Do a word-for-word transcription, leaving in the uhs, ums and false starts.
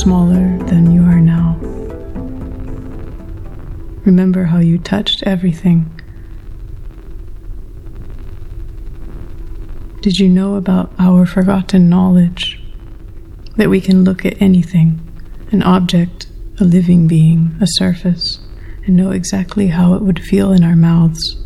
smaller than you are now. Remember how you touched everything. Did you know about our forgotten knowledge? That we can look at anything, an object, a living being, a surface, and know exactly how it would feel in our mouths.